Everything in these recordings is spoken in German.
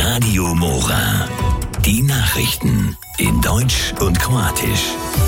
Radio Mora. Die Nachrichten in Deutsch und Kroatisch.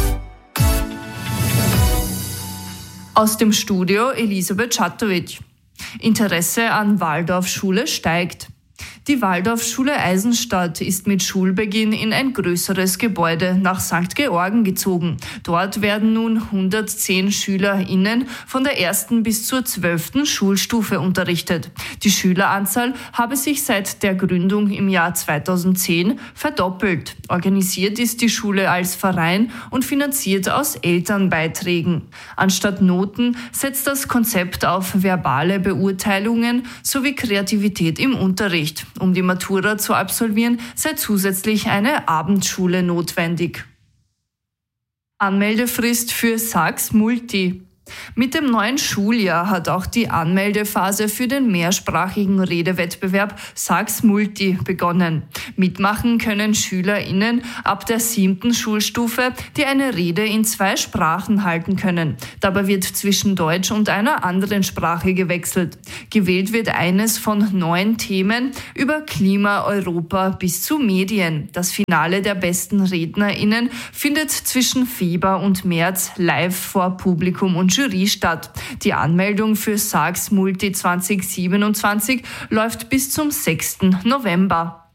Aus dem Studio Elisabeth Čatović. Interesse an Waldorfschule steigt. Die Waldorfschule Eisenstadt ist mit Schulbeginn in ein größeres Gebäude nach St. Georgen gezogen. Dort werden nun 110 SchülerInnen von der 1. bis zur 12. Schulstufe unterrichtet. Die Schüleranzahl habe sich seit der Gründung im Jahr 2010 verdoppelt. Organisiert ist die Schule als Verein und finanziert aus Elternbeiträgen. Anstatt Noten setzt das Konzept auf verbale Beurteilungen sowie Kreativität im Unterricht. Um die Matura zu absolvieren, sei zusätzlich eine Abendschule notwendig. Anmeldefrist für Sax Multi. Mit dem neuen Schuljahr hat auch die Anmeldephase für den mehrsprachigen Redewettbewerb Sax Multi begonnen. Mitmachen können SchülerInnen ab der 7. Schulstufe, die eine Rede in 2 Sprachen halten können. Dabei wird zwischen Deutsch und einer anderen Sprache gewechselt. Gewählt wird eines von 9 Themen über Klima, Europa bis zu Medien. Das Finale der besten RednerInnen findet zwischen Februar und März live vor Publikum und Jury statt. Die Anmeldung für Sax Multi 2027 läuft bis zum 6. November.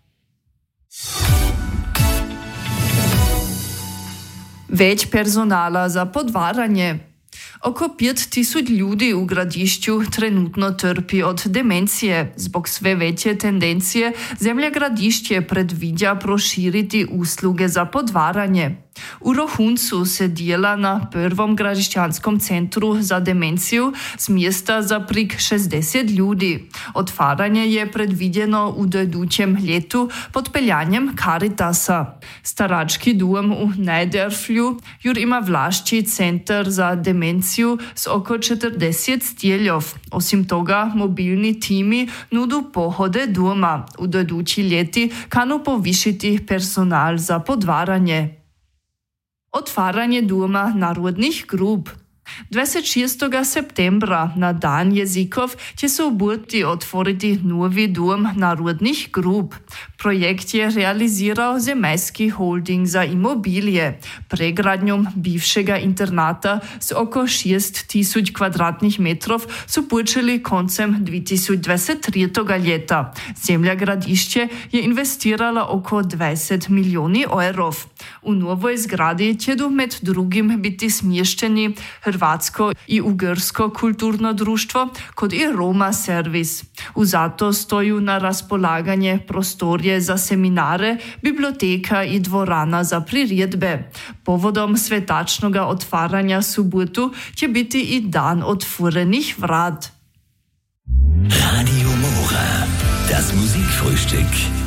Već personala za podvaranje. Oko 5.000 ljudi u Gradišću trenutno trpi od demencije. Zbog sve veće tendencije, zemlja Gradišće predviđa proširiti usluge za podvaranje. U Rohuncu se djela na prvom gradišćanskom centru za demenciju s mjesta za prik 60 ljudi. Otvaranje je predviđeno u idućem ljetu pod peljanjem Caritasa. Starački dom u Najderflju jur ima vlašći centar za demenciju s oko 40 stjeljov. Osim toga, mobilni timi nudu pohode doma. U idući ljeti kanu povišiti personal za podvaranje. Otvaranje doma narodnih grup. 26. septembra na Dan jezikov će se u Burti otvoriti novi dom narodnih grup. Projekt je realizirao Zemaljski holding za imobilije. Pregradnjom bivšega internata s oko 6.000 kvadratnih metrov su počeli koncem 2023. ljeta. Zemlja Gradišće je investirala oko 20 milijoni eurov. U novoj zgradi će med drugim biti smješteni Hrvatsko i Ugrsko kulturno društvo kod i Roma servis. Uzato stoju na raspolaganje prostorije za seminare, biblioteka i dvorana za priredbe. Povodom svetačnoga otvaranja subotu će biti i dan otvorenih vrat. Radio Mora, das Musikfrühstück.